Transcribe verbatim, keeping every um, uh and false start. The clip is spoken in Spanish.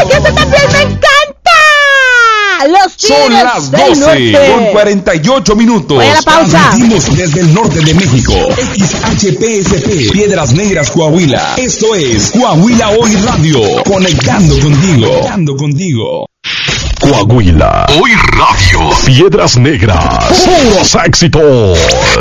¡Ay, ese también me encanta! Los Tigres Son las doce con cuarenta y ocho minutos. Voy a la pausa. Transmitimos desde el norte de México. X H P S P, Piedras Negras, Coahuila. Esto es Coahuila Hoy Radio. Conectando contigo. Conectando contigo. Coahuila Hoy Radio. Piedras Negras. Puros éxitos.